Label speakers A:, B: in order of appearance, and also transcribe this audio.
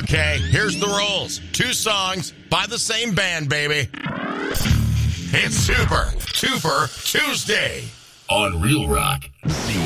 A: Okay, here's the rules. 2 songs by the same band, baby. It's Super Tuesday.
B: On Real Rock.